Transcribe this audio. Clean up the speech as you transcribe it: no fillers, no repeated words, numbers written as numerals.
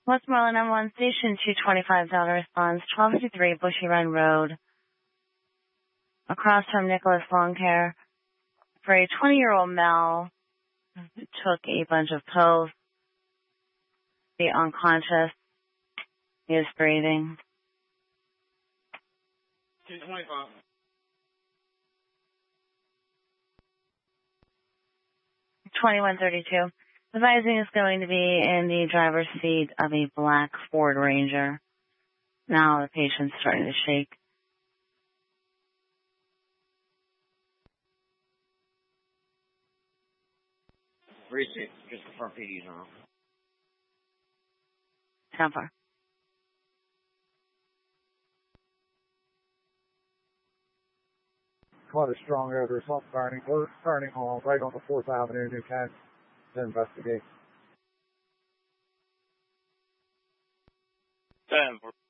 Westmoreland M1 Station 225 Delta responds 1253 Bushy Run Road, across from Nicholas Lawn Care, for a 20-year-old male who took a bunch of pills. Be unconscious. He is breathing. 225. $21.32. Advising is going to be in the driver's seat of a black Ford Ranger. Now the patient's starting to shake. Receipt, just the front PD's on. How far? Quite a strong odor, something burning on right on the 4th Avenue, New Kent, to investigate. 10.